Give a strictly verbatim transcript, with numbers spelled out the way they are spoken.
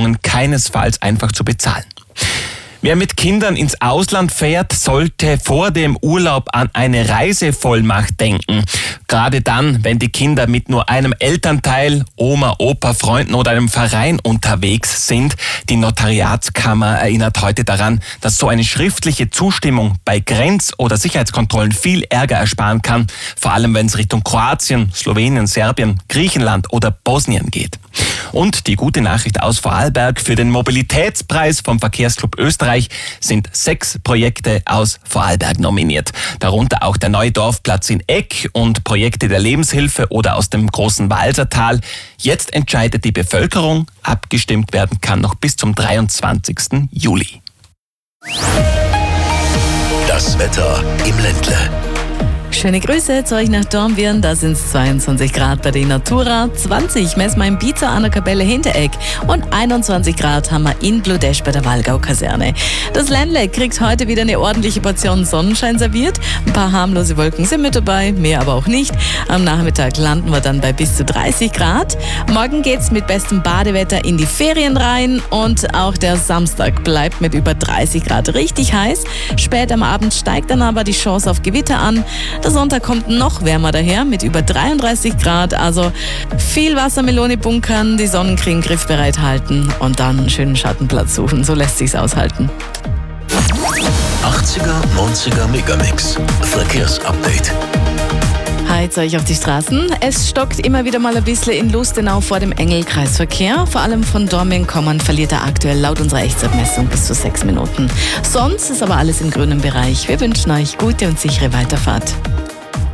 Versicherungen keinesfalls einfach zu bezahlen. Wer mit Kindern ins Ausland fährt, sollte vor dem Urlaub an eine Reisevollmacht denken. Gerade dann, wenn die Kinder mit nur einem Elternteil, Oma, Opa, Freunden oder einem Verein unterwegs sind. Die Notariatskammer erinnert heute daran, dass so eine schriftliche Zustimmung bei Grenz- oder Sicherheitskontrollen viel Ärger ersparen kann. Vor allem, wenn es Richtung Kroatien, Slowenien, Serbien, Griechenland oder Bosnien geht. Und die gute Nachricht aus Vorarlberg: Für den Mobilitätspreis vom Verkehrsclub Österreich sind sechs Projekte aus Vorarlberg nominiert. Darunter auch der neue Dorfplatz in Eck und Projekte der Lebenshilfe oder aus dem großen Walsertal. Jetzt entscheidet die Bevölkerung. Abgestimmt werden kann noch bis zum dreiundzwanzigsten Juli. Das Wetter im Ländle. Schöne Grüße zu euch nach Dornbirn, da sind es zweiundzwanzig Grad bei der Natura, zwanzig messen wir in Pizza an der Kapelle Hinteregg und einundzwanzig Grad haben wir in Bludesch bei der Wallgau-Kaserne. Das Ländle kriegt heute wieder eine ordentliche Portion Sonnenschein serviert, ein paar harmlose Wolken sind mit dabei, mehr aber auch nicht. Am Nachmittag landen wir dann bei bis zu dreißig Grad. Morgen geht's mit bestem Badewetter in die Ferien rein und auch der Samstag bleibt mit über dreißig Grad richtig heiß. Spät am Abend steigt dann aber die Chance auf Gewitter an. Der Sonntag kommt noch wärmer daher mit über dreiunddreißig Grad, also viel Wassermelone bunkern, die Sonnencreme griffbereit halten und dann einen schönen Schattenplatz suchen, so lässt sich's aushalten. achtziger, neunziger Megamix. Verkehrsupdate. Hi zu euch auf die Straßen. Es stockt immer wieder mal ein bisschen in Lustenau vor dem Engel-Kreisverkehr. Vor allem von Dornbirn kommend verliert er aktuell laut unserer Echtzeitkmessung bis zu sechs Minuten. Sonst ist aber alles im grünen Bereich. Wir wünschen euch gute und sichere Weiterfahrt.